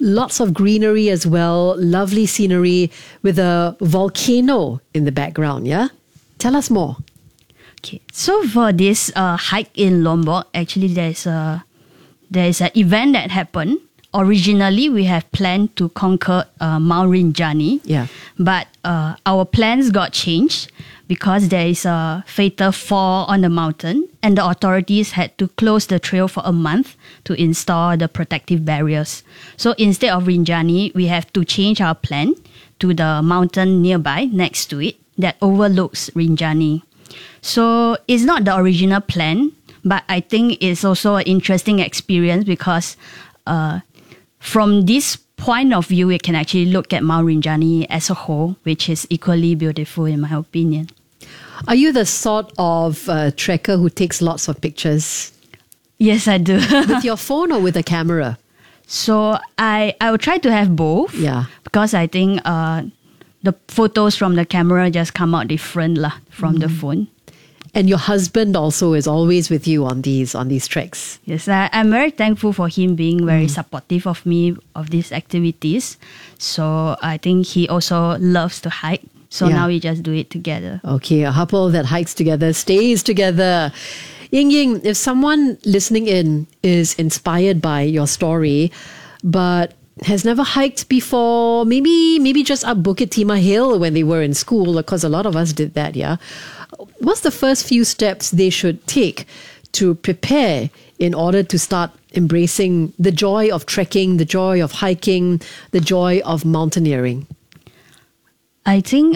Lots of greenery as well, lovely scenery with a volcano in the background, yeah? Tell us more. Okay, so for this hike in Lombok, actually there's an event that happened. Originally, we have planned to conquer Mount Rinjani, Yeah. but our plans got changed because there is a fatal fall on the mountain, and the authorities had to close the trail for a month to install the protective barriers. So instead of Rinjani, we have to change our plan to the mountain nearby, next to it, that overlooks Rinjani. So it's not the original plan, but I think it's also an interesting experience because from this point of view, we can actually look at Mount Rinjani as a whole, which is equally beautiful in my opinion. Are you the sort of trekker who takes lots of pictures? Yes, I do. With your phone or with a camera? So I will try to have both. Yeah. Because I think the photos from the camera just come out different from the phone. And your husband also is always with you on these treks. Yes, I'm very thankful for him being very supportive of me of these activities. So I think he also loves to hike. So now we just do it together. Okay, a couple that hikes together stays together. Ying, if someone listening in is inspired by your story, but has never hiked before, maybe just up Bukit Timah Hill when they were in school, because a lot of us did that, yeah? What's the first few steps they should take to prepare in order to start embracing the joy of trekking, the joy of hiking, the joy of mountaineering? I think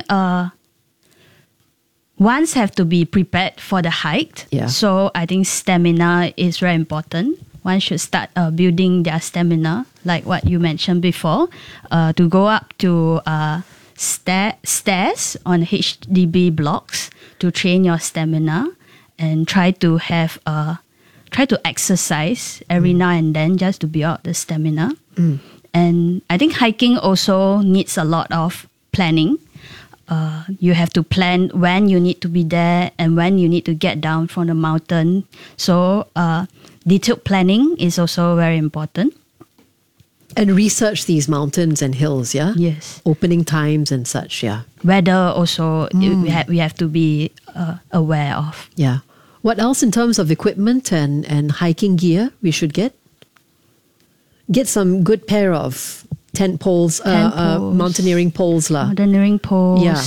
ones have to be prepared for the hike. Yeah. So I think stamina is very important. One should start building their stamina, like what you mentioned before, to go up to stairs on HDB blocks to train your stamina, and try to exercise every now and then just to build up the stamina. And I think hiking also needs a lot of planning. You have to plan when you need to be there and when you need to get down from the mountain. So detailed planning is also very important. And research these mountains and hills, yeah? Yes. Opening times and such, yeah. Weather also we have to be aware of. Yeah. What else in terms of equipment and hiking gear we should get? Get some good pair of tent poles, mountaineering poles. Mountaineering poles. Yeah.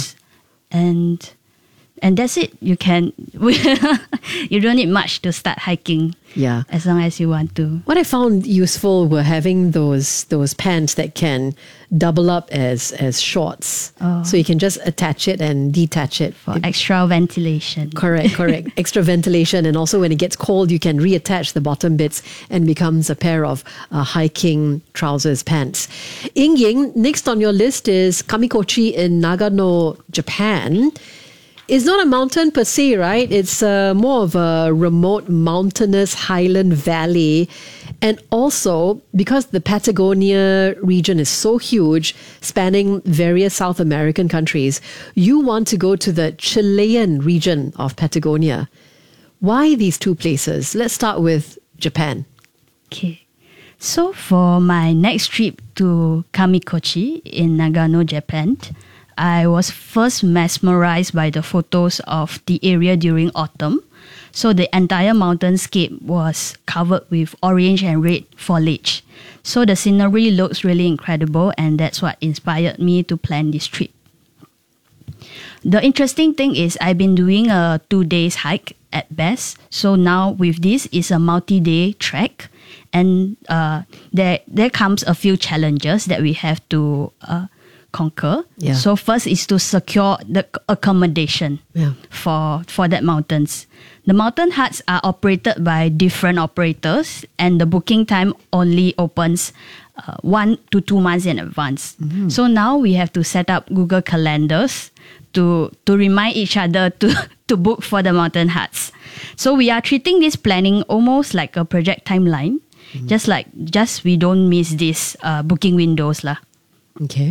And that's it. You can, you don't need much to start hiking. Yeah. As long as you want to. What I found useful were having those pants that can double up as shorts. Oh. So you can just attach it and detach it. For extra ventilation. Correct. Extra ventilation. And also when it gets cold, you can reattach the bottom bits and becomes a pair of hiking trousers, pants. Ying, next on your list is Kamikochi in Nagano, Japan. It's not a mountain per se, right? It's more of a remote mountainous highland valley. And also, because the Patagonia region is so huge, spanning various South American countries, you want to go to the Chilean region of Patagonia. Why these two places? Let's start with Japan. Okay. So for my next trip to Kamikochi in Nagano, Japan, I was first mesmerized by the photos of the area during autumn. So the entire mountainscape was covered with orange and red foliage. So the scenery looks really incredible, and that's what inspired me to plan this trip. The interesting thing is I've been doing a 2 days hike at best. So now with this is a multi-day trek, and there comes a few challenges that we have to conquer. Yeah. So first is to secure the accommodation for that mountains. The mountain huts are operated by different operators, and the booking time only opens 1 to 2 months in advance. Mm-hmm. So now we have to set up Google Calendars to remind each other to book for the mountain huts. So we are treating this planning almost like a project timeline, just we don't miss these booking windows lah. Okay.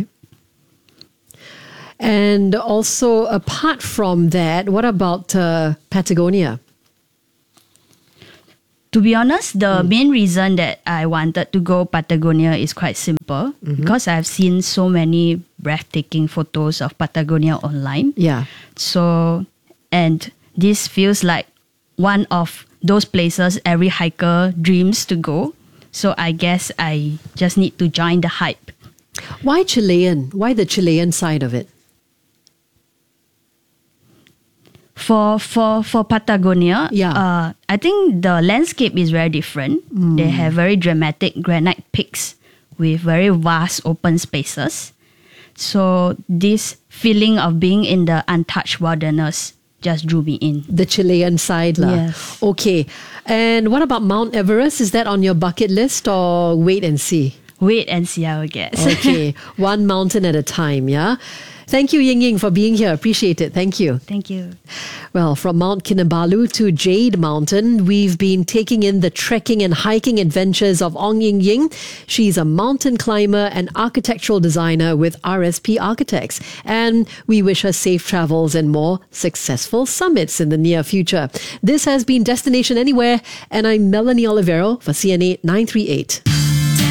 And also, apart from that, what about Patagonia? To be honest, the main reason that I wanted to go Patagonia is quite simple because I've seen so many breathtaking photos of Patagonia online. Yeah. So, and this feels like one of those places every hiker dreams to go. So I guess I just need to join the hype. Why Chilean? Why the Chilean side of it? For Patagonia, I think the landscape is very different. They have very dramatic granite peaks with very vast open spaces. So this feeling of being in the untouched wilderness just drew me in. The Chilean side lah. Yes. Okay. And what about Mount Everest? Is that on your bucket list or wait and see? Wait and see, I will guess. Okay. One mountain at a time, yeah? Thank you, Ying Ying, for being here. Appreciate it. Thank you. Thank you. Well, from Mount Kinabalu to Jade Mountain, we've been taking in the trekking and hiking adventures of Ong Ying Ying. She's a mountain climber and architectural designer with RSP Architects. And we wish her safe travels and more successful summits in the near future. This has been Destination Anywhere, and I'm Melanie Olivero for CNA 938.